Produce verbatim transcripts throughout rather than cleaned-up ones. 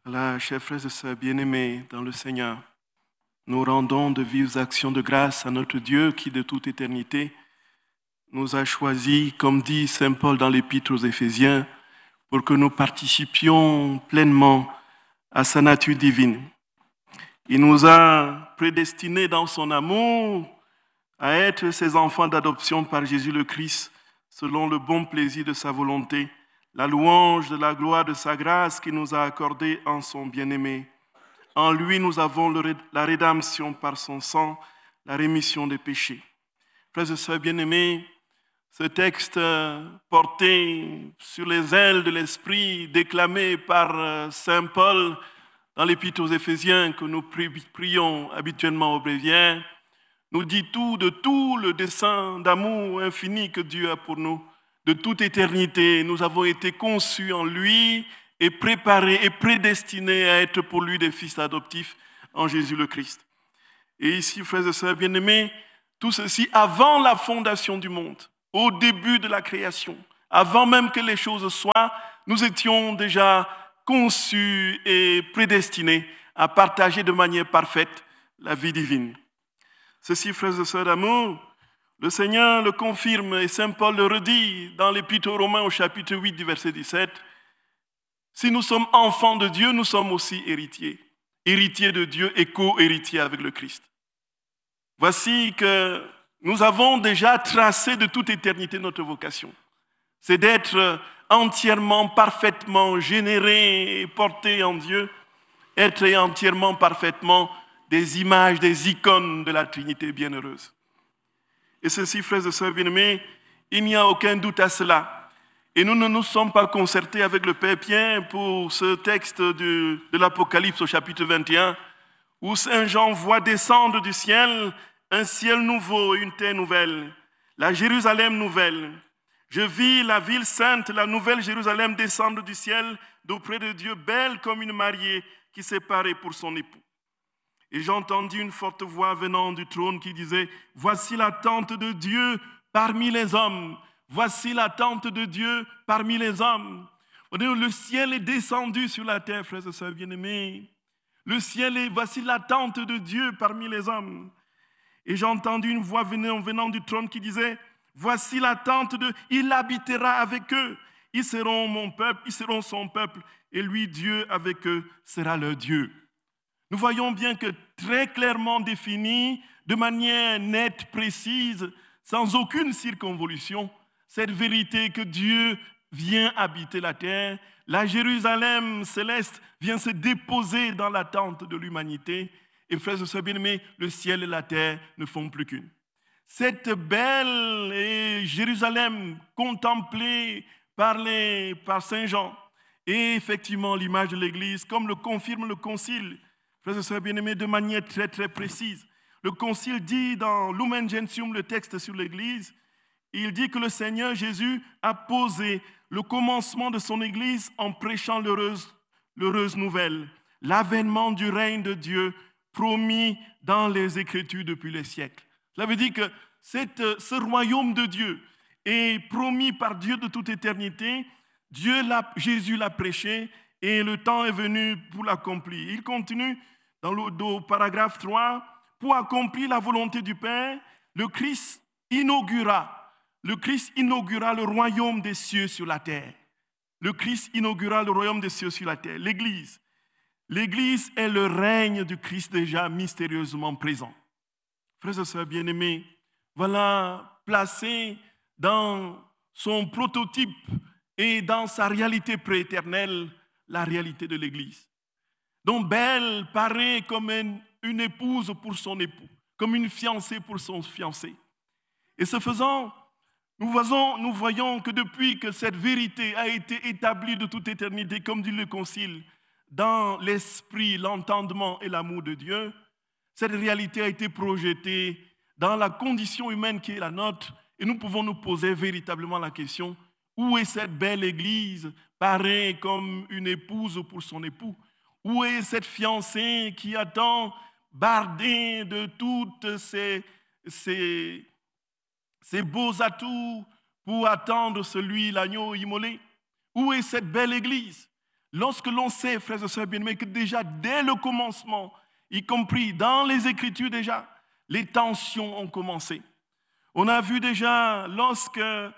Voilà, chers frères et sœurs bien-aimés dans le Seigneur, nous rendons de vives actions de grâce à notre Dieu qui, de toute éternité, nous a choisis, comme dit saint Paul dans l'Épître aux Éphésiens, pour que nous participions pleinement à sa nature divine. Il nous a prédestinés dans son amour à être ses enfants d'adoption par Jésus le Christ, selon le bon plaisir de sa volonté, la louange de la gloire de sa grâce qu'il nous a accordée en son bien-aimé. En lui, nous avons le, la rédemption par son sang, la rémission des péchés. Frères et sœurs bien-aimés, ce texte porté sur les ailes de l'Esprit, déclamé par saint Paul dans l'Épître aux Éphésiens que nous prions habituellement au bréviaire, nous dit tout de tout le dessein d'amour infini que Dieu a pour nous. De toute éternité, nous avons été conçus en lui et préparés et prédestinés à être pour lui des fils adoptifs en Jésus le Christ. Et ici, frères et sœurs bien-aimés, tout ceci avant la fondation du monde, au début de la création, avant même que les choses soient, nous étions déjà conçus et prédestinés à partager de manière parfaite la vie divine. Ceci, frères et sœurs d'amour, le Seigneur le confirme et saint Paul le redit dans l'Épître aux Romains au chapitre huit du verset dix-sept. Si nous sommes enfants de Dieu, nous sommes aussi héritiers. Héritiers de Dieu et co-héritiers avec le Christ. Voici que nous avons déjà tracé de toute éternité notre vocation. C'est d'être entièrement, parfaitement générés et portés en Dieu, être entièrement, parfaitement des images, des icônes de la Trinité bienheureuse. Et ceci, frères et sœurs bien-aimés, il n'y a aucun doute à cela. Et nous ne nous sommes pas concertés avec le Père Pierre pour ce texte de, de l'Apocalypse au chapitre vingt et un, où saint Jean voit descendre du ciel un ciel nouveau et une terre nouvelle, la Jérusalem nouvelle. Je vis la ville sainte, la nouvelle Jérusalem descendre du ciel d'auprès de Dieu, belle comme une mariée qui s'est parée pour son époux. Et j'entendis une forte voix venant du trône qui disait, « Voici la tente de Dieu parmi les hommes. Voici la tente de Dieu parmi les hommes. » Le ciel est descendu sur la terre, frères et sœurs bien-aimés. Le ciel est, voici la tente de Dieu parmi les hommes. Et j'ai entendu une voix venant, venant du trône qui disait, « Voici la tente de... Il habitera avec eux. Ils seront mon peuple, ils seront son peuple. Et lui, Dieu, avec eux, sera leur Dieu. » Nous voyons bien que très clairement défini, de manière nette, précise, sans aucune circonvolution, cette vérité que Dieu vient habiter la terre, la Jérusalem céleste vient se déposer dans la tente de l'humanité. Et frères et sœurs bien-aimés, le ciel et la terre ne font plus qu'une. Cette belle et Jérusalem contemplée par, les, par saint Jean est effectivement l'image de l'Église, comme le confirme le Concile. Frères et sœurs bien-aimés, de manière très très précise. Le Concile dit dans Lumen Gentium, le texte sur l'Église, il dit que le Seigneur Jésus a posé le commencement de son Église en prêchant l'heureuse, l'heureuse nouvelle, l'avènement du règne de Dieu promis dans les Écritures depuis les siècles. Cela veut dire que cette, ce royaume de Dieu est promis par Dieu de toute éternité. Dieu l'a, Jésus l'a prêché et le temps est venu pour l'accomplir. Il continue dans le, dans le paragraphe trois, pour accomplir la volonté du Père, le Christ inaugura, le Christ inaugura le royaume des cieux sur la terre. Le Christ inaugura le royaume des cieux sur la terre, l'Église. L'Église est le règne du Christ déjà mystérieusement présent. Frères et sœurs bien-aimés, voilà placé dans son prototype et dans sa réalité prééternelle, la réalité de l'Église. Donc belle paraît comme une, une épouse pour son époux, comme une fiancée pour son fiancé. Et ce faisant, nous voyons, nous voyons que depuis que cette vérité a été établie de toute éternité, comme dit le Concile, dans l'esprit, l'entendement et l'amour de Dieu, cette réalité a été projetée dans la condition humaine qui est la nôtre, et nous pouvons nous poser véritablement la question, où est cette belle Église, pareille comme une épouse pour son époux? Où est cette fiancée qui attend, bardée de toutes ces, ces, ces beaux atouts pour attendre celui, l'agneau immolé? Où est cette belle Église? Lorsque l'on sait, frères et sœurs bien-aimés, que déjà dès le commencement, y compris dans les Écritures déjà, les tensions ont commencé. On a vu déjà lorsque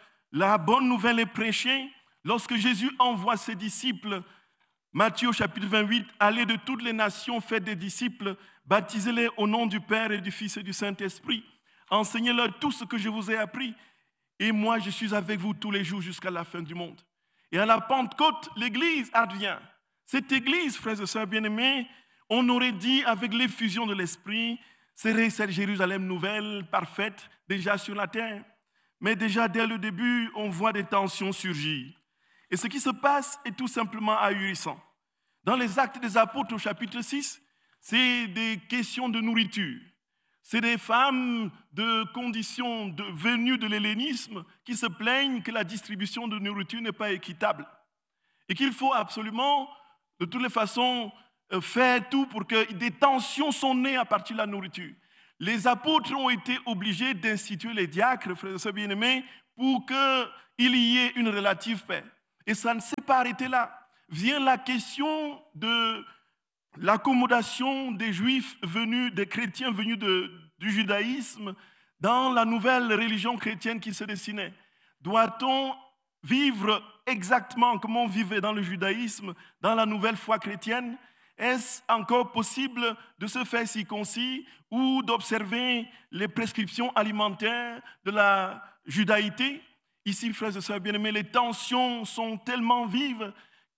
la bonne nouvelle est prêchée, lorsque Jésus envoie ses disciples, Matthieu chapitre vingt-huit, allez de toutes les nations, faites des disciples, baptisez-les au nom du Père et du Fils et du Saint-Esprit, enseignez-leur tout ce que je vous ai appris, et moi je suis avec vous tous les jours jusqu'à la fin du monde. Et à la Pentecôte, l'Église advient. Cette Église, frères et sœurs bien-aimés, on aurait dit avec l'effusion de l'Esprit, serait cette Jérusalem nouvelle, parfaite, déjà sur la terre. Mais déjà dès le début, on voit des tensions surgir. Et ce qui se passe est tout simplement ahurissant. Dans les Actes des Apôtres au chapitre six, c'est des questions de nourriture. C'est des femmes de conditions de, venues de l'hellénisme qui se plaignent que la distribution de nourriture n'est pas équitable et qu'il faut absolument, de toutes les façons, faire tout pour que des tensions sont nées à partir de la nourriture. Les apôtres ont été obligés d'instituer les diacres, frères et sœurs bien-aimés, pour qu'il y ait une relative paix. Et ça ne s'est pas arrêté là. Vient la question de l'accommodation des Juifs venus, des chrétiens venus de, du judaïsme dans la nouvelle religion chrétienne qui se dessinait. Doit-on vivre exactement comme on vivait dans le judaïsme, dans la nouvelle foi chrétienne? Est-ce encore possible de se faire circoncis ou d'observer les prescriptions alimentaires de la judaïté? Ici, frères et sœurs bien-aimés, les tensions sont tellement vives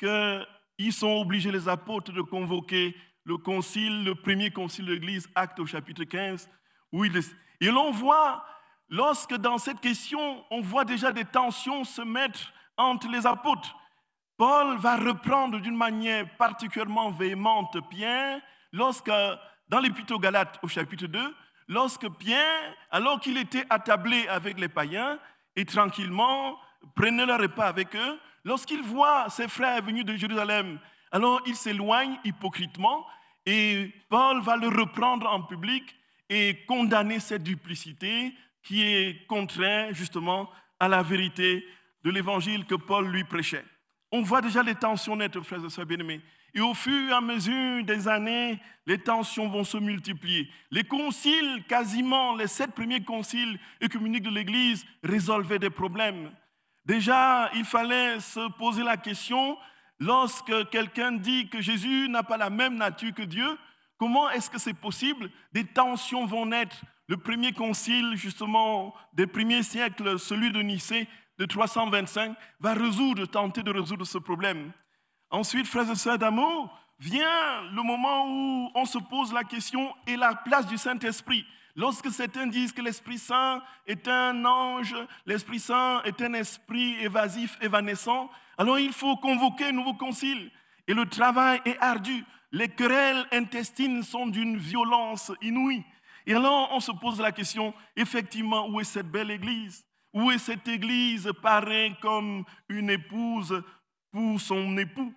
qu'ils sont obligés, les apôtres, de convoquer le concile, le premier concile de l'Église, Actes au chapitre quinze. Où il est... Et l'on voit, lorsque dans cette question, on voit déjà des tensions se mettre entre les apôtres. Paul va reprendre d'une manière particulièrement véhémente Pierre, lorsque, dans l'Épître aux Galates au chapitre deux, lorsque Pierre, alors qu'il était attablé avec les païens, et tranquillement prenait le repas avec eux, lorsqu'il voit ses frères venus de Jérusalem, alors il s'éloigne hypocritement et Paul va le reprendre en public et condamner cette duplicité qui est contraire justement à la vérité de l'évangile que Paul lui prêchait. On voit déjà les tensions naître, frères et sœurs bien-aimés. Et au fur et à mesure des années, les tensions vont se multiplier. Les conciles, quasiment les sept premiers conciles œcuméniques de l'Église, résolvaient des problèmes. Déjà, il fallait se poser la question, lorsque quelqu'un dit que Jésus n'a pas la même nature que Dieu, comment est-ce que c'est possible? Des tensions vont naître. Le premier concile, justement, des premiers siècles, celui de Nicée, de trois cent vingt-cinq, va résoudre, tenter de résoudre ce problème. Ensuite, frères et sœurs d'amour, vient le moment où on se pose la question et la place du Saint-Esprit. Lorsque certains disent que l'Esprit Saint est un ange, l'Esprit Saint est un esprit évasif, évanescent, alors il faut convoquer un nouveau concile. Et le travail est ardu. Les querelles intestines sont d'une violence inouïe. Et alors on se pose la question, effectivement, où est cette belle Église? Où est cette Église pareille comme une épouse pour son époux?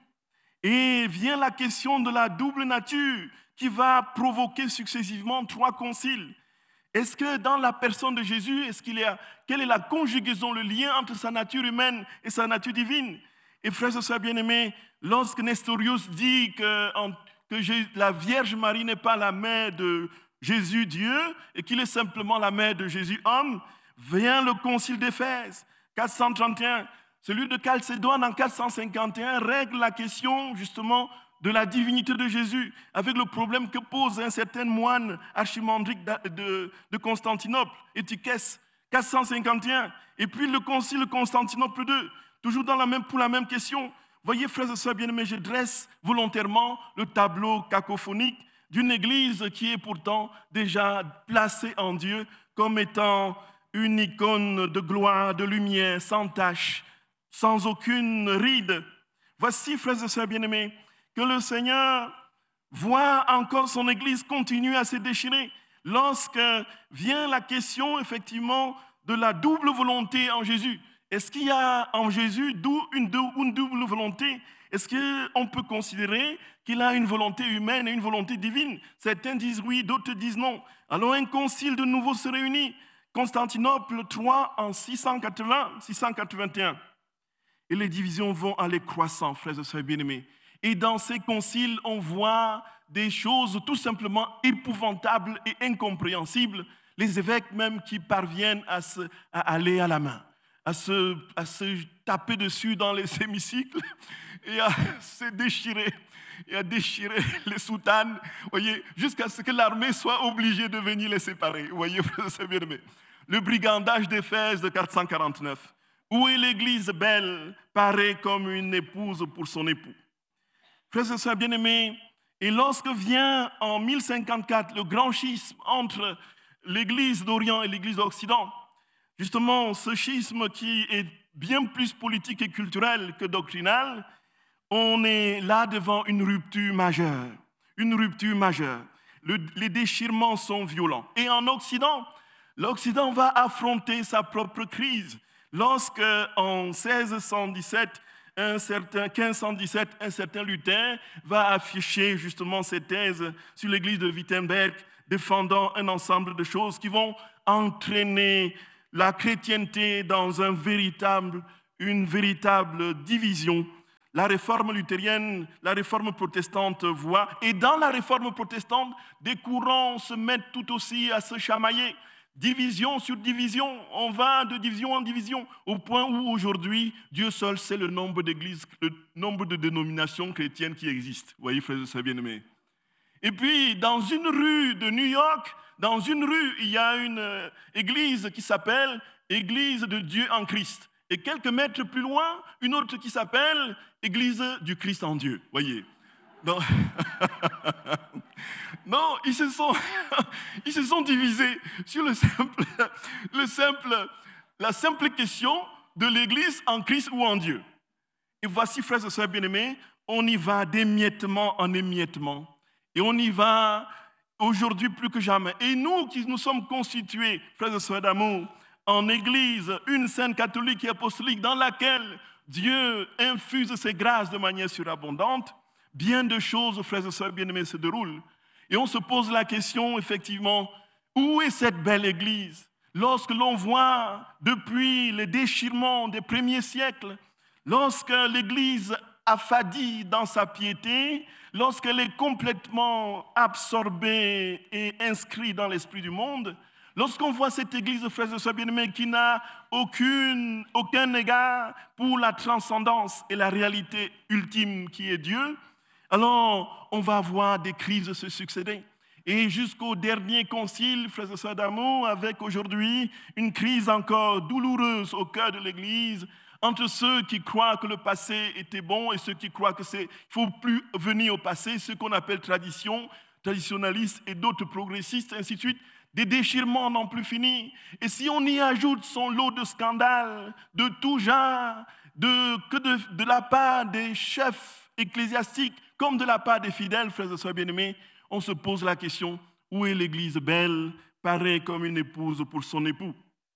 Et vient la question de la double nature qui va provoquer successivement trois conciles. Est-ce que dans la personne de Jésus, est-ce qu'il y a, quelle est la conjugaison, le lien entre sa nature humaine et sa nature divine? Et frères et sœurs bien-aimés, lorsque Nestorius dit que, en, que la Vierge Marie n'est pas la mère de Jésus Dieu et qu'il est simplement la mère de Jésus homme, vient le concile d'Éphèse, quatre cent trente et un. Celui de Chalcédoine en quatre cent cinquante et un règle la question justement de la divinité de Jésus avec le problème que pose un certain moine archimandrique de, de, de Constantinople, Étichès, quatre cent cinquante et un. Et puis le concile de Constantinople deux, toujours dans la même, pour la même question. Voyez, frères et sœurs bien-aimés, je dresse volontairement le tableau cacophonique d'une église qui est pourtant déjà placée en Dieu comme étant une icône de gloire, de lumière, sans tache, sans aucune ride. Voici, frères et sœurs bien-aimés, que le Seigneur voit encore son Église continuer à se déchirer lorsque vient la question, effectivement, de la double volonté en Jésus. Est-ce qu'il y a en Jésus une double volonté? Est-ce qu'on peut considérer qu'il a une volonté humaine et une volonté divine? Certains disent oui, d'autres disent non. Alors un concile de nouveau se réunit. Constantinople trois en six cent quatre-vingts, six cent quatre-vingt-un. Et les divisions vont aller croissant, frères et sœurs bien-aimés. Et dans ces conciles, on voit des choses tout simplement épouvantables et incompréhensibles. Les évêques même qui parviennent à, se, à aller à la main, à se, à se taper dessus dans les hémicycles et à se déchirer, et à déchirer les soutanes, voyez, jusqu'à ce que l'armée soit obligée de venir les séparer. Vous voyez, c'est bien aimé. Le brigandage d'Éphèse de quatre cent quarante-neuf. Où est l'église belle, parée comme une épouse pour son époux. Frères et sœurs bien-aimés, et lorsque vient en mille cinquante-quatre le grand schisme entre l'église d'Orient et l'église d'Occident, justement ce schisme qui est bien plus politique et culturel que doctrinal, on est là devant une rupture majeure, une rupture majeure. Le, les déchirements sont violents. Et en Occident, l'Occident va affronter sa propre crise. Lorsque, en seize cent dix-sept, un certain, quinze cent dix-sept, un certain Luther va afficher justement ses thèses sur l'église de Wittenberg, défendant un ensemble de choses qui vont entraîner la chrétienté dans un véritable, une véritable division. La réforme luthérienne, la réforme protestante voit, et dans la réforme protestante, des courants se mettent tout aussi à se chamailler. Division sur division, on va de division en division, au point où aujourd'hui, Dieu seul sait le nombre d'églises, le nombre de dénominations chrétiennes qui existent. Vous voyez, frères et sœurs bien-aimés. Et puis, dans une rue de New York, dans une rue, il y a une euh, église qui s'appelle Église de Dieu en Christ. Et quelques mètres plus loin, une autre qui s'appelle Église du Christ en Dieu. Voyez. Donc, non, ils se sont, ils se sont divisés sur le simple, le simple, la simple question de l'Église en Christ ou en Dieu. Et voici, frères et sœurs bien-aimés, on y va d'émiettement en émiettement. Et on y va aujourd'hui plus que jamais. Et nous qui nous sommes constitués, frères et sœurs d'amour, en Église, une sainte catholique et apostolique dans laquelle Dieu infuse ses grâces de manière surabondante, bien de choses, frères et sœurs bien-aimés, se déroulent. Et on se pose la question, effectivement, où est cette belle Église? Lorsque l'on voit, depuis les déchirements des premiers siècles, lorsque l'Église affadit dans sa piété, lorsqu'elle est complètement absorbée et inscrite dans l'esprit du monde, lorsqu'on voit cette Église, frères et sœurs bien-aimés, qui n'a aucune, aucun égard pour la transcendance et la réalité ultime qui est Dieu, alors on va voir des crises se succéder. Et jusqu'au dernier concile, frères et sœurs d'amour, avec aujourd'hui une crise encore douloureuse au cœur de l'Église, entre ceux qui croient que le passé était bon et ceux qui croient qu'il ne faut plus venir au passé, ceux qu'on appelle tradition, traditionnalistes et d'autres progressistes, ainsi de suite. Des déchirements n'en plus finis. Et si on y ajoute son lot de scandales, de tout genre, de, que de, de la part des chefs ecclésiastiques, comme de la part des fidèles, frères et sœurs bien-aimés, on se pose la question, où est l'Église belle, pareille comme une épouse pour son époux?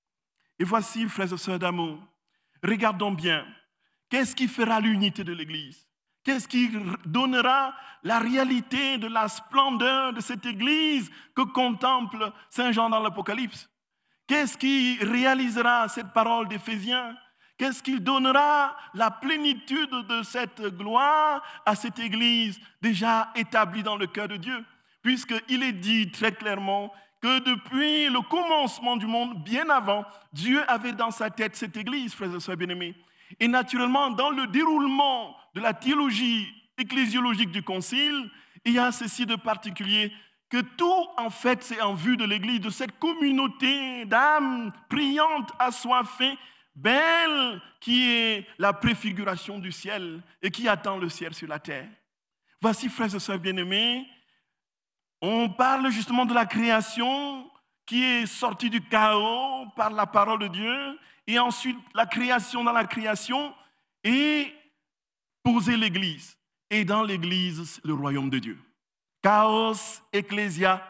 Et voici, frères et sœurs d'amour, regardons bien, qu'est-ce qui fera l'unité de l'Église? Qu'est-ce qui donnera la réalité de la splendeur de cette Église que contemple Saint Jean dans l'Apocalypse? Qu'est-ce qui réalisera cette parole d'Éphésiens? Qu'est-ce qui donnera la plénitude de cette gloire à cette Église déjà établie dans le cœur de Dieu? Puisqu'il est dit très clairement que depuis le commencement du monde, bien avant, Dieu avait dans sa tête cette Église, frères et sœurs bien-aimés. Et naturellement, dans le déroulement de la théologie ecclésiologique du Concile, il y a ceci de particulier, que tout, en fait, c'est en vue de l'Église, de cette communauté d'âmes priantes, assoiffées, belle, qui est la préfiguration du ciel et qui attend le ciel sur la terre. Voici, frères et sœurs bien-aimés, on parle justement de la création qui est sortie du chaos par la parole de Dieu, et ensuite la création dans la création, et poser l'Église. Et dans l'Église, le royaume de Dieu. Chaos, ecclésia,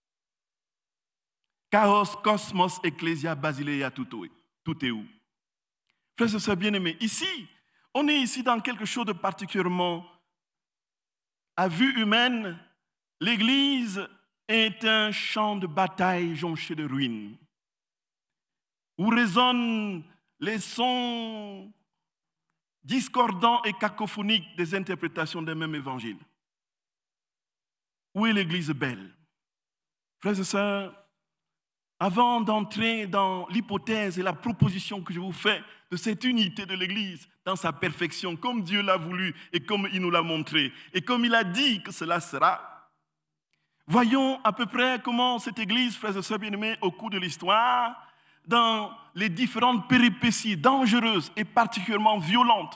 chaos, cosmos, ecclésia, basileia, tout est où? Frères et sœurs bien-aimés, ici, on est ici dans quelque chose de particulièrement, à vue humaine, l'Église est un champ de bataille jonché de ruines, où résonnent les sons discordants et cacophoniques des interprétations d'un même évangile. Où est l'Église belle? Frères et sœurs, avant d'entrer dans l'hypothèse et la proposition que je vous fais de cette unité de l'Église dans sa perfection, comme Dieu l'a voulu et comme il nous l'a montré, et comme il a dit que cela sera, voyons à peu près comment cette Église, frères et sœurs bien-aimés, au cours de l'histoire, dans les différentes péripéties dangereuses et particulièrement violentes,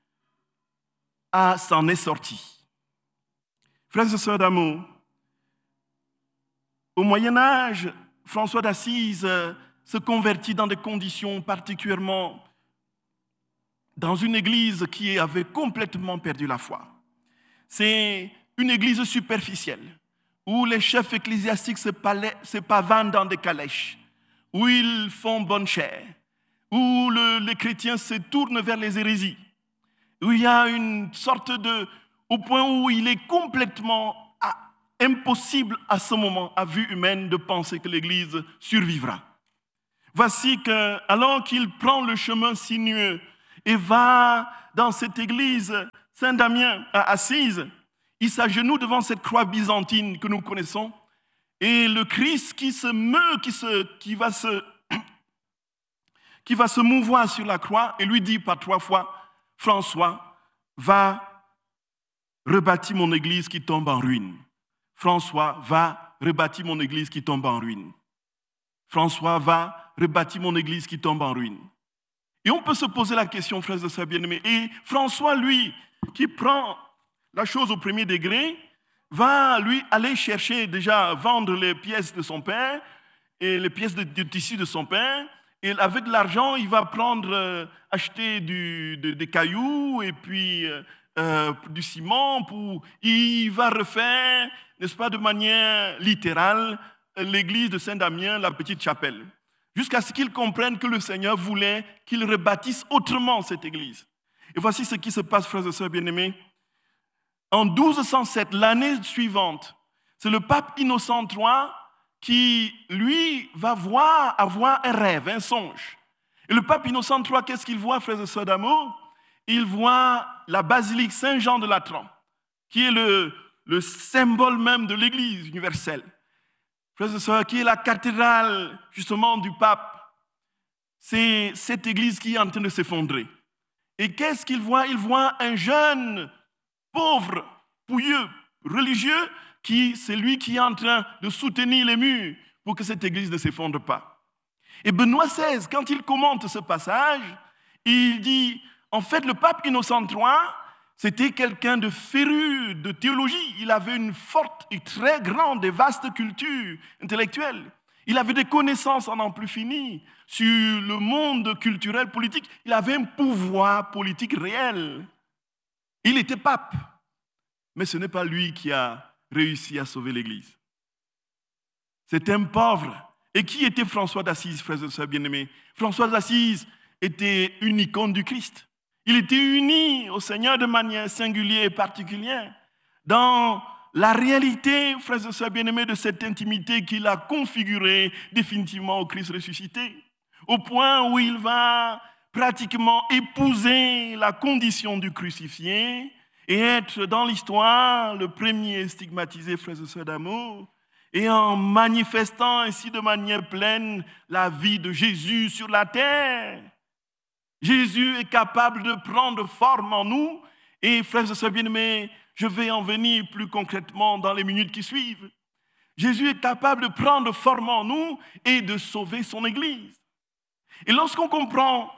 s'en est sortie. Frères et sœurs d'amour, au Moyen-Âge, François d'Assise se convertit dans des conditions particulièrement dans une église qui avait complètement perdu la foi. C'est une église superficielle où les chefs ecclésiastiques se, palais, se pavanent dans des calèches, où ils font bonne chère, où le, les chrétiens se tournent vers les hérésies, où il y a une sorte de... au point où il est complètement impossible à ce moment, à vue humaine, de penser que l'Église survivra. Voici que, alors qu'il prend le chemin sinueux et va dans cette église Saint-Damien à Assise, il s'agenouille devant cette croix byzantine que nous connaissons, et le Christ qui se meut, qui, se, qui, va se, qui va se mouvoir sur la croix, et lui dit par trois fois, François, va rebâtir mon église qui tombe en ruine. François, va rebâtir mon église qui tombe en ruine. François, va rebâtir mon église qui tombe en ruine. Et on peut se poser la question, frères et sœurs bien-aimés, et François, lui, qui prend la chose au premier degré, va, lui, aller chercher déjà, vendre les pièces de son père, et les pièces de, de tissu de son père, et avec l'argent, il va prendre, euh, acheter du, de, des cailloux, et puis... Euh, Euh, du ciment, pour, il va refaire, n'est-ce pas, de manière littérale, l'église de Saint-Damien, la petite chapelle, jusqu'à ce qu'il comprenne que le Seigneur voulait qu'il rebâtisse autrement cette église. Et voici ce qui se passe, frères et sœurs bien-aimés. En douze cent sept, l'année suivante, c'est le pape Innocent trois qui, lui, va voir, avoir un rêve, un songe. Et le pape Innocent trois, qu'est-ce qu'il voit, frères et sœurs d'amour? Il voit la basilique Saint-Jean de Latran, qui est le, le symbole même de l'Église universelle. Frères et sœurs, qui est la cathédrale justement du pape. C'est cette Église qui est en train de s'effondrer. Et qu'est-ce qu'il voit? Il voit un jeune, pauvre, pouilleux, religieux, qui c'est lui qui est en train de soutenir les murs pour que cette Église ne s'effondre pas. Et Benoît seize, quand il commente ce passage, il dit... En fait, le pape Innocent trois, c'était quelqu'un de féru de théologie. Il avait une forte et très grande et vaste culture intellectuelle. Il avait des connaissances en n'en plus fini sur le monde culturel, politique. Il avait un pouvoir politique réel. Il était pape. Mais ce n'est pas lui qui a réussi à sauver l'Église. C'est un pauvre. Et qui était François d'Assise, frères et sœurs bien-aimés? François d'Assise était une icône du Christ. Il était uni au Seigneur de manière singulière et particulière dans la réalité, frères et sœurs bien-aimés, de cette intimité qu'il a configurée définitivement au Christ ressuscité, au point où il va pratiquement épouser la condition du crucifié et être dans l'histoire le premier stigmatisé, frères et sœurs d'amour, et en manifestant ainsi de manière pleine la vie de Jésus sur la terre. Jésus est capable de prendre forme en nous. Et frères et sœurs bien-aimés, je vais en venir plus concrètement dans les minutes qui suivent. Jésus est capable de prendre forme en nous et de sauver son Église. Et lorsqu'on comprend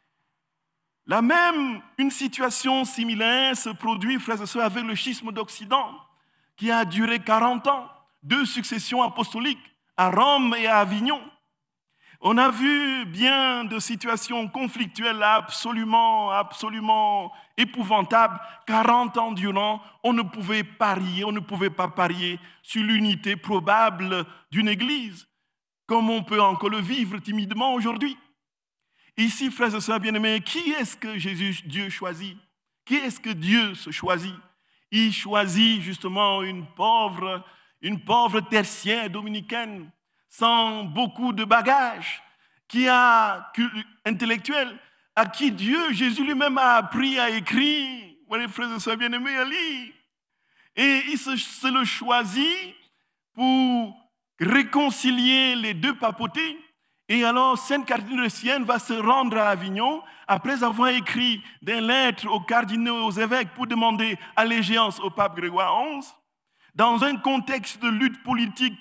la même, une situation similaire se produit, frères et sœurs, avec le schisme d'Occident, qui a duré quarante ans, deux successions apostoliques à Rome et à Avignon. On a vu bien de situations conflictuelles absolument, absolument épouvantables. quarante ans durant, on ne pouvait parier, on ne pouvait pas parier sur l'unité probable d'une Église, comme on peut encore le vivre timidement aujourd'hui. Ici, frères et sœurs bien-aimés, qui est-ce que Jésus, Dieu choisit? Qui est-ce que Dieu se choisit? Il choisit justement une pauvre, une pauvre tertiaire dominicaine, sans beaucoup de bagages, qui a intellectuel, à qui Dieu, Jésus lui-même a appris à écrire, voyez, frères et sœurs bien-aimés, à lire. Et il se, se le choisit pour réconcilier les deux papautés. Et alors, Sainte Catherine de Sienne va se rendre à Avignon après avoir écrit des lettres aux cardinaux et aux évêques pour demander allégeance au pape Grégoire onze, dans un contexte de lutte politique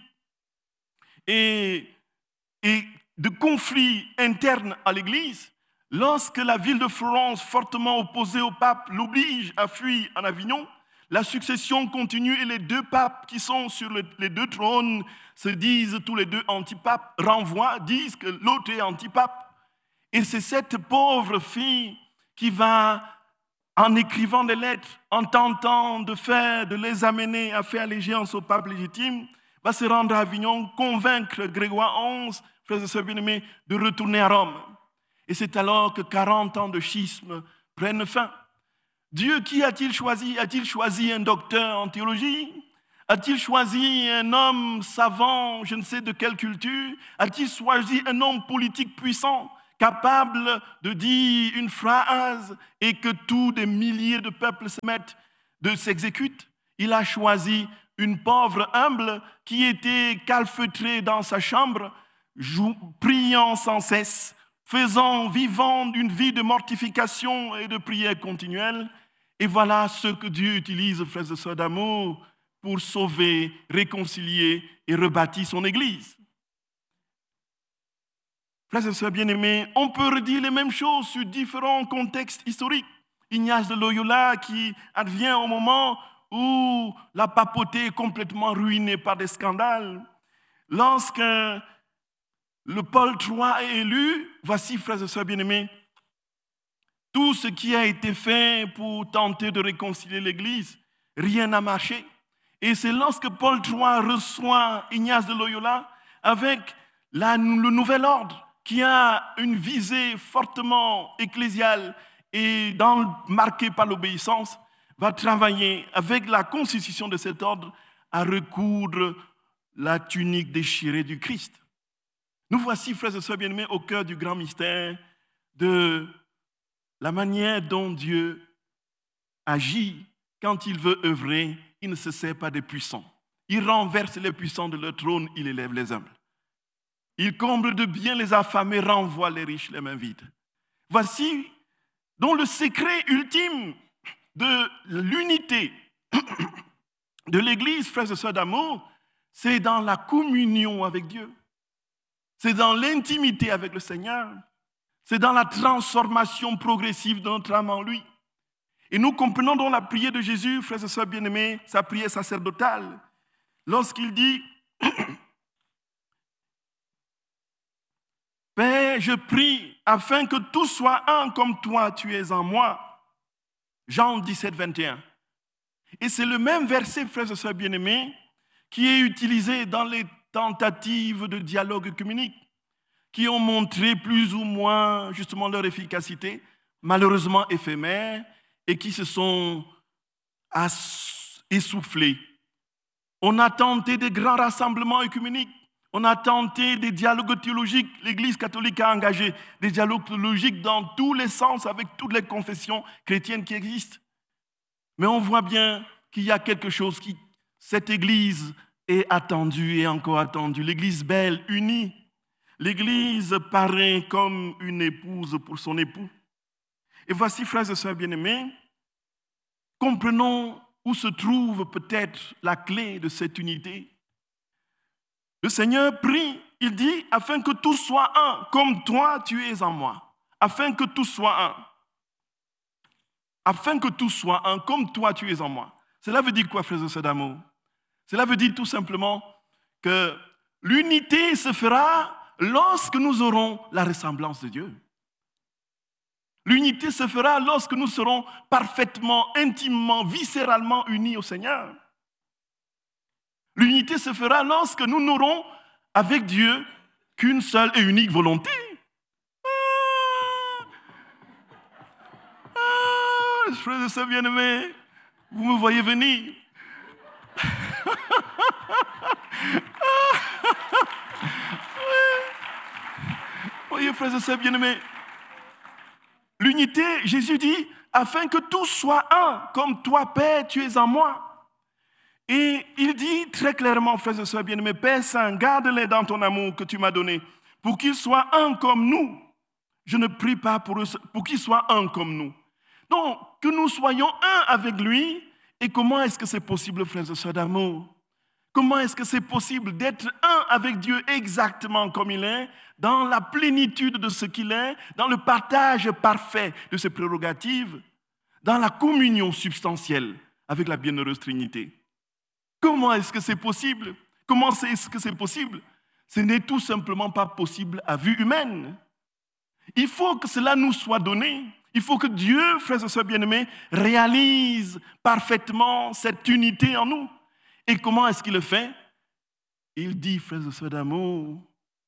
et, et de conflits internes à l'Église. Lorsque la ville de Florence, fortement opposée au pape, l'oblige à fuir en Avignon, la succession continue et les deux papes qui sont sur le, les deux trônes se disent tous les deux antipapes, renvoient, disent que l'autre est antipape. Et c'est cette pauvre fille qui va, en écrivant des lettres, en tentant de, faire, de les amener à faire allégeance au pape légitime, va se rendre à Avignon, convaincre Grégoire onze, frères et sœurs bien-aimés, de retourner à Rome. Et c'est alors que quarante ans de schisme prennent fin. Dieu, qui a-t-il choisi? A-t-il choisi un docteur en théologie? A-t-il choisi un homme savant, je ne sais de quelle culture? A-t-il choisi un homme politique puissant, capable de dire une phrase et que tous des milliers de peuples se mettent, de s'exécutent? Il a choisi une pauvre humble qui était calfeutrée dans sa chambre, priant sans cesse, faisant, vivant une vie de mortification et de prière continuelle. Et voilà ce que Dieu utilise, frères et sœurs d'amour, pour sauver, réconcilier et rebâtir son Église. Frères et sœurs bien-aimés, on peut redire les mêmes choses sur différents contextes historiques. Ignace de Loyola qui advient au moment où la papauté est complètement ruinée par des scandales. Lorsque le Paul trois est élu, voici, frères et sœurs bien-aimés, tout ce qui a été fait pour tenter de réconcilier l'Église, rien n'a marché. Et c'est lorsque Paul trois reçoit Ignace de Loyola avec la, le nouvel ordre qui a une visée fortement ecclésiale et dans, marquée par l'obéissance, va travailler avec la constitution de cet ordre à recoudre la tunique déchirée du Christ. Nous voici, frères et sœurs bien-aimés, au cœur du grand mystère de la manière dont Dieu agit quand il veut œuvrer. Il ne se sert pas des puissants. Il renverse les puissants de leur trône, il élève les humbles. Il comble de biens les affamés, renvoie les riches les mains vides. Voici dont le secret ultime de l'unité de l'Église, frères et sœurs d'amour, c'est dans la communion avec Dieu. C'est dans l'intimité avec le Seigneur. C'est dans la transformation progressive de notre âme en lui. Et nous comprenons dans la prière de Jésus, frères et sœurs bien-aimés, sa prière sacerdotale, lorsqu'il dit « Père, je prie afin que tout soit un comme toi, tu es en moi. » Jean dix-sept, vingt et un. Et c'est le même verset, frères et sœurs bien-aimés, qui est utilisé dans les tentatives de dialogue œcuménique, qui ont montré plus ou moins justement leur efficacité, malheureusement éphémère, et qui se sont essoufflés. On a tenté des grands rassemblements œcuméniques, on a tenté des dialogues théologiques. L'Église catholique a engagé des dialogues théologiques dans tous les sens avec toutes les confessions chrétiennes qui existent. Mais on voit bien qu'il y a quelque chose qui, cette Église est attendue et encore attendue. L'Église belle, unie. L'Église paraît comme une épouse pour son époux. Et voici, frères et sœurs bien-aimés, comprenons où se trouve peut-être la clé de cette unité. Le Seigneur prie, il dit, afin que tout soit un, comme toi tu es en moi. Afin que tout soit un. Afin que tout soit un, comme toi tu es en moi. Cela veut dire quoi, frères et sœurs d'amour? Cela veut dire tout simplement que l'unité se fera lorsque nous aurons la ressemblance de Dieu. L'unité se fera lorsque nous serons parfaitement, intimement, viscéralement unis au Seigneur. L'unité se fera lorsque nous n'aurons avec Dieu qu'une seule et unique volonté. Ah, ah, frères et sœurs bien-aimés, vous me voyez venir. Voyez, frères et sœurs bien-aimés, L'unité, Jésus dit, afin que tous soient un, comme toi, Père, tu es en moi. Et il dit très clairement, frères et sœurs bien-aimés, Père Saint, garde-les dans ton amour que tu m'as donné, pour qu'ils soient un comme nous. Je ne prie pas pour eux, pour qu'ils soient un comme nous. Donc, que nous soyons un avec lui. Et comment est-ce que c'est possible, frères et sœurs d'amour? Comment est-ce que c'est possible d'être un avec Dieu exactement comme il est, dans la plénitude de ce qu'il est, dans le partage parfait de ses prérogatives, dans la communion substantielle avec la bienheureuse Trinité? Comment est-ce que c'est possible? Comment est-ce que c'est possible? Ce n'est tout simplement pas possible à vue humaine. Il faut que cela nous soit donné. Il faut que Dieu, frères et sœurs bien-aimés, réalise parfaitement cette unité en nous. Et comment est-ce qu'il le fait? Il dit, frères et sœurs d'amour,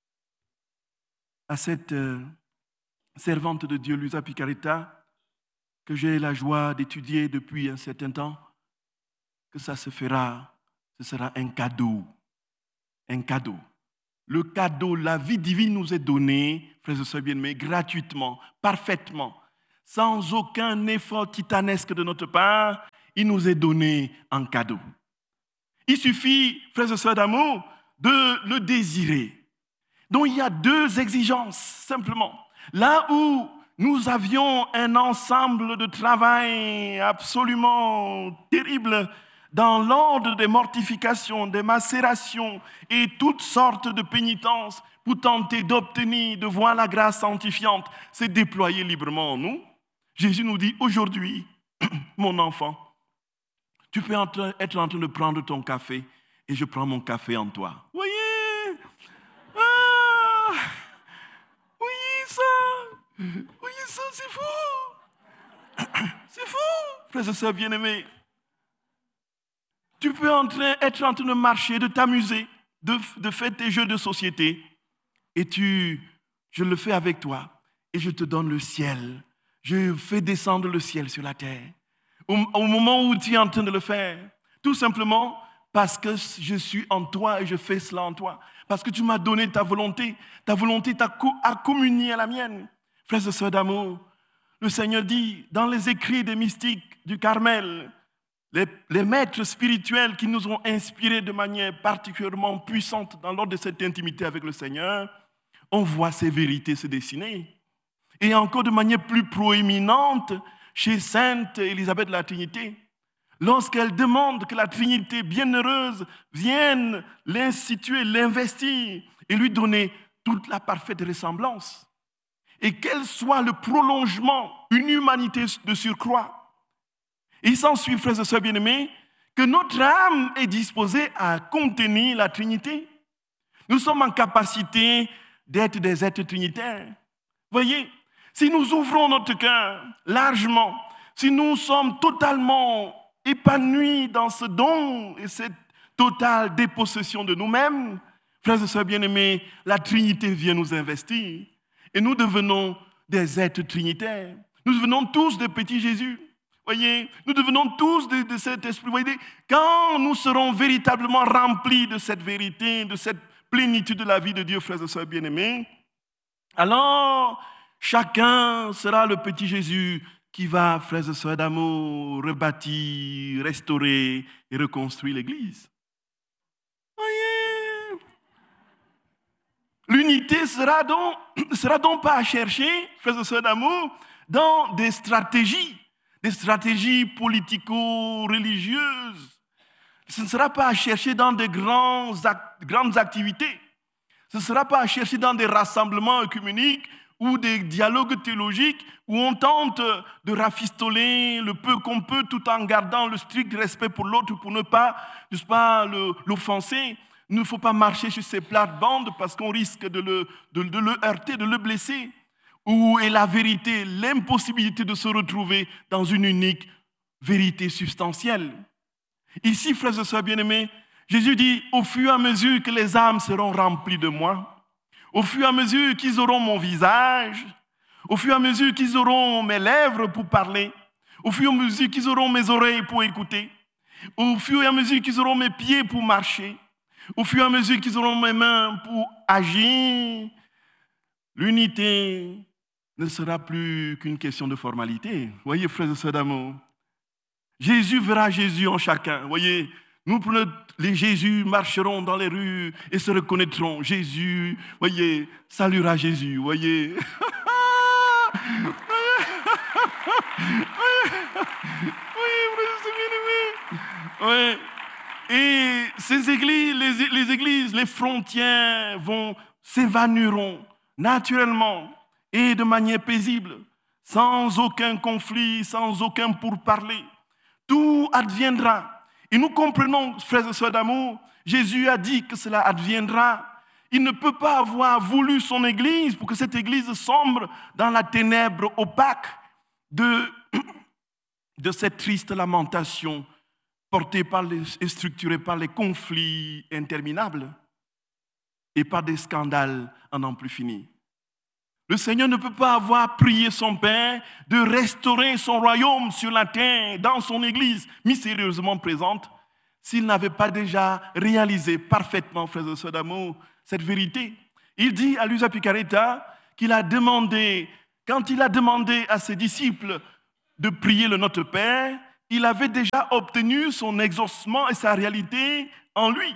à cette euh, servante de Dieu, Luisa Picaretta, que j'ai la joie d'étudier depuis un certain temps, que ça se fera, ce sera un cadeau. Un cadeau. Le cadeau, la vie divine nous est donnée, frères et sœurs bien-aimés, gratuitement, parfaitement, sans aucun effort titanesque de notre part. Il nous est donné en cadeau. Il suffit, frères et sœurs d'amour, de le désirer. Donc il y a deux exigences, simplement. Là où nous avions un ensemble de travail absolument terrible dans l'ordre des mortifications, des macérations et toutes sortes de pénitences pour tenter d'obtenir, de voir la grâce sanctifiante se déployer librement en nous, Jésus nous dit aujourd'hui, mon enfant, tu peux être en train de prendre ton café et je prends mon café en toi. Vous voyez? Ah, oui, ça, oui, ça, c'est fou. C'est fou, frères et sœurs bien-aimés. Tu peux en train, être en train de marcher, de t'amuser, de, de faire tes jeux de société. Et tu, je le fais avec toi. Et je te donne le ciel. Je fais descendre le ciel sur la terre. Au, au moment où tu es en train de le faire, tout simplement parce que je suis en toi et je fais cela en toi. Parce que tu m'as donné ta volonté. Ta volonté t'a communié à la mienne. Frères et sœurs d'amour, le Seigneur dit dans les écrits des mystiques du Carmel, les, les maîtres spirituels qui nous ont inspirés de manière particulièrement puissante dans l'ordre de cette intimité avec le Seigneur, on voit ces vérités se dessiner. Et encore de manière plus proéminente chez Sainte Élisabeth de la Trinité, lorsqu'elle demande que la Trinité bienheureuse vienne l'instituer, l'investir et lui donner toute la parfaite ressemblance. Et qu'elle soit le prolongement, une humanité de surcroît. Il s'ensuit, frères et sœurs bien-aimés, que notre âme est disposée à contenir la Trinité. Nous sommes en capacité d'être des êtres trinitaires. Voyez, si nous ouvrons notre cœur largement, si nous sommes totalement épanouis dans ce don et cette totale dépossession de nous-mêmes, frères et sœurs bien-aimés, la Trinité vient nous investir et nous devenons des êtres trinitaires. Nous devenons tous des petits Jésus. Voyez, nous devenons tous de, de cet esprit. Voyez, quand nous serons véritablement remplis de cette vérité, de cette plénitude de la vie de Dieu, frères et sœurs bien-aimés, alors chacun sera le petit Jésus qui va, frères et sœurs d'amour, rebâtir, restaurer et reconstruire l'Église. Voyez, l'unité sera donc, sera donc pas à chercher, frères et sœurs d'amour, dans des stratégies, des stratégies politico-religieuses. Ce ne sera pas à chercher dans de grands act- grandes activités. Ce ne sera pas à chercher dans des rassemblements œcuméniques ou des dialogues théologiques où on tente de rafistoler le peu qu'on peut tout en gardant le strict respect pour l'autre pour ne pas, n'est-ce pas, le, l'offenser. Il ne faut pas marcher sur ses plates-bandes parce qu'on risque de le, de, de le heurter, de le blesser. Où est la vérité, l'impossibilité de se retrouver dans une unique vérité substantielle. Ici, frères et sœurs bien-aimés, Jésus dit, au fur et à mesure que les âmes seront remplies de moi, au fur et à mesure qu'ils auront mon visage, au fur et à mesure qu'ils auront mes lèvres pour parler, au fur et à mesure qu'ils auront mes oreilles pour écouter, au fur et à mesure qu'ils auront mes pieds pour marcher, au fur et à mesure qu'ils auront mes mains pour agir, l'unité ne sera plus qu'une question de formalité. Voyez, frères et sœurs d'amour, Jésus verra Jésus en chacun. Voyez, nous, les Jésus, marcheront dans les rues et se reconnaîtront. Jésus, voyez, saluera Jésus, voyez. Oui. Et ces églises, les, les églises, les frontières vont s'évanouiront naturellement et de manière paisible, sans aucun conflit, sans aucun pourparler. Tout adviendra. Et nous comprenons, frères et sœurs d'amour, Jésus a dit que cela adviendra. Il ne peut pas avoir voulu son Église pour que cette Église sombre dans la ténèbre opaque de, de cette triste lamentation portée par les, et structurée par les conflits interminables et par des scandales à n'en plus finir. Le Seigneur ne peut pas avoir prié son Père de restaurer son royaume sur la terre, dans son Église mystérieusement présente, s'il n'avait pas déjà réalisé parfaitement, frères et sœurs d'amour, cette vérité. Il dit à Luisa Picaretta qu'il a demandé, quand il a demandé à ses disciples de prier le Notre Père, il avait déjà obtenu son exaucement et sa réalité en lui,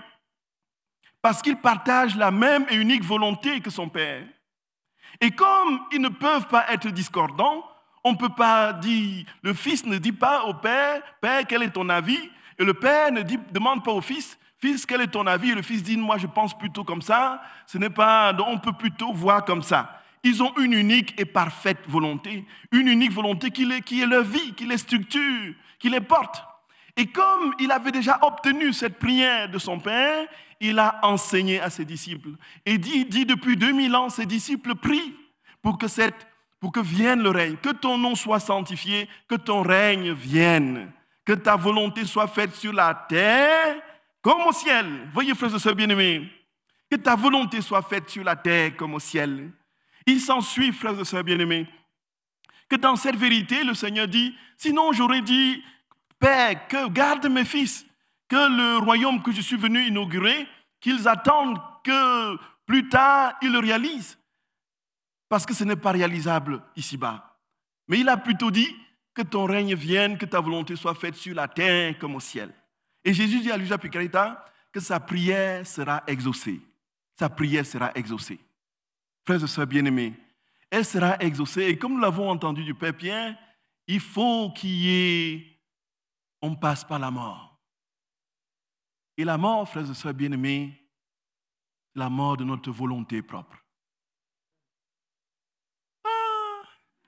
parce qu'il partage la même et unique volonté que son Père. Et comme ils ne peuvent pas être discordants, on ne peut pas dire, le Fils ne dit pas au Père, Père, quel est ton avis? Et le Père ne dit, demande pas au Fils, Fils, quel est ton avis? Et le Fils dit, moi je pense plutôt comme ça, ce n'est pas, on peut plutôt voir comme ça. Ils ont une unique et parfaite volonté, une unique volonté qui est, qui est leur vie, qui les structure, qui les porte. Et comme il avait déjà obtenu cette prière de son Père, il a enseigné à ses disciples. Et dit, dit depuis deux mille ans, ses disciples prient pour que, cette, pour que vienne le règne, que ton nom soit sanctifié, que ton règne vienne, que ta volonté soit faite sur la terre comme au ciel. Voyez, frères et sœurs bien-aimés, que ta volonté soit faite sur la terre comme au ciel. Il s'ensuit, frères et sœurs bien-aimés, que dans cette vérité, le Seigneur dit, sinon j'aurais dit, Père, que garde mes fils, que le royaume que je suis venu inaugurer, qu'ils attendent que plus tard ils le réalisent. Parce que ce n'est pas réalisable ici-bas. Mais il a plutôt dit que ton règne vienne, que ta volonté soit faite sur la terre comme au ciel. Et Jésus dit à Luisa Picaretta que sa prière sera exaucée. Sa prière sera exaucée. Frères et sœurs bien-aimés, elle sera exaucée. Et comme nous l'avons entendu du Père Pierre, il faut qu'il y ait, on passe par la mort. Et la mort, frères et sœurs bien-aimés, la mort de notre volonté propre. Ah.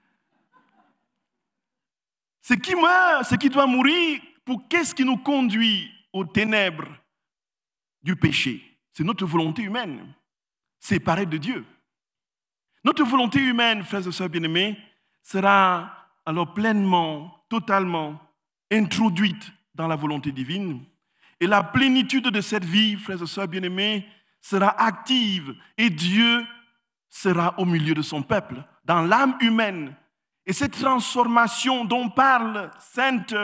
Ce qui meurt, ce qui doit mourir, pour qu'est-ce qui nous conduit aux ténèbres du péché? C'est notre volonté humaine, séparée de Dieu. Notre volonté humaine, frères et sœurs bien-aimés, sera alors pleinement, totalement introduite dans la volonté divine. Et la plénitude de cette vie, frères et sœurs bien-aimés, sera active et Dieu sera au milieu de son peuple, dans l'âme humaine. Et cette transformation dont parle Sainte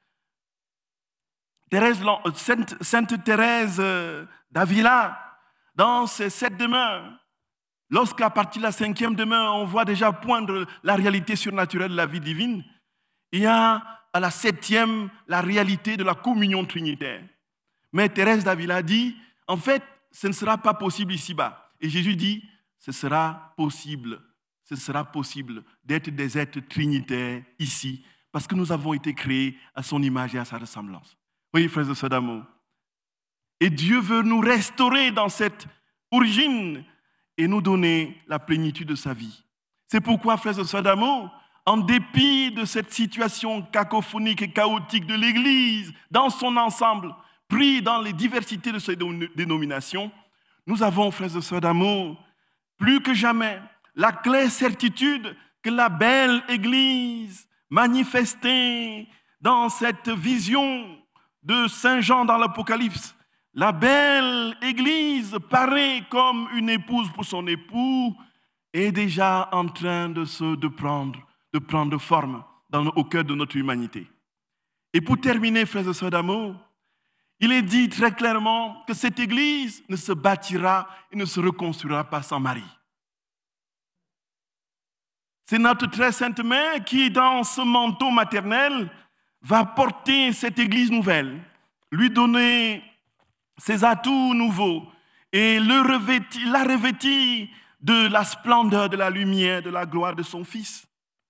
Thérèse, Sainte, Sainte Thérèse d'Avila dans ses sept demeures, lorsqu'à partir de la cinquième demeure, on voit déjà poindre la réalité surnaturelle de la vie divine, il y a à la septième la réalité de la communion trinitaire. Mais Thérèse d'Avila dit, en fait, ce ne sera pas possible ici-bas. Et Jésus dit, ce sera possible, ce sera possible d'être des êtres trinitaires ici, parce que nous avons été créés à son image et à sa ressemblance. Oui, frères et sœurs d'amour. Et Dieu veut nous restaurer dans cette origine et nous donner la plénitude de sa vie. C'est pourquoi, frères et sœurs d'amour, en dépit de cette situation cacophonique et chaotique de l'Église dans son ensemble, pris dans les diversités de ses dénominations, nous avons, frères et sœurs d'amour, plus que jamais, la claire certitude que la belle Église manifestée dans cette vision de Saint Jean dans l'Apocalypse, la belle Église parée comme une épouse pour son époux, est déjà en train de, se, de, prendre, de prendre forme dans, au cœur de notre humanité. Et pour terminer, frères et sœurs d'amour, il est dit très clairement que cette Église ne se bâtira et ne se reconstruira pas sans Marie. C'est notre très sainte mère qui, dans ce manteau maternel, va porter cette Église nouvelle, lui donner ses atouts nouveaux et le revêtir, la revêtir de la splendeur, de la lumière, de la gloire de son Fils.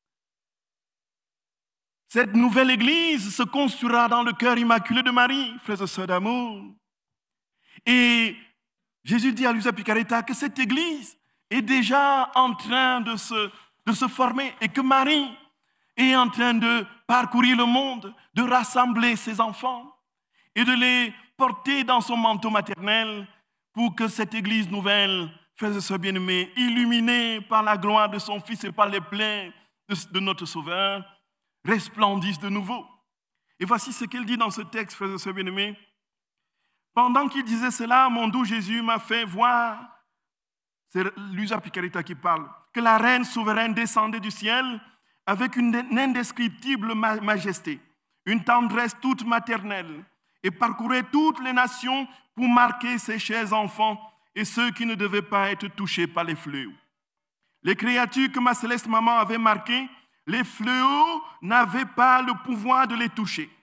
Cette nouvelle Église se construira dans le cœur immaculé de Marie, frères et sœurs d'amour. Et Jésus dit à Luisa Picaretta que cette Église est déjà en train de se, de se former et que Marie est en train de parcourir le monde, de rassembler ses enfants et de les porter dans son manteau maternel pour que cette Église nouvelle, frères et sœurs bien-aimés, illuminée par la gloire de son Fils et par les plaies de, de notre Sauveur, resplendisse de nouveau. Et voici ce qu'il dit dans ce texte, frères et sœurs bien-aimés. Pendant qu'il disait cela, mon doux Jésus m'a fait voir, c'est Luisa Picaretta qui parle, que la reine souveraine descendait du ciel avec une indescriptible majesté, une tendresse toute maternelle, et parcourait toutes les nations pour marquer ses chers enfants et ceux qui ne devaient pas être touchés par les fléaux. Les créatures que ma céleste maman avait marquées, les fléaux n'avaient pas le pouvoir de les toucher.